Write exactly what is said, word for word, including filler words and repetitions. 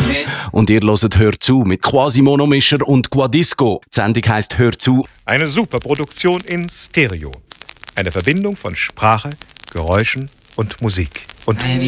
Und ihr hört «Hör zu» mit Quasimono-Mischer und Quadisco. Die Sendung heisst «Hör zu». Eine Superproduktion in Stereo. Eine Verbindung von Sprache, Geräuschen und Musik. Und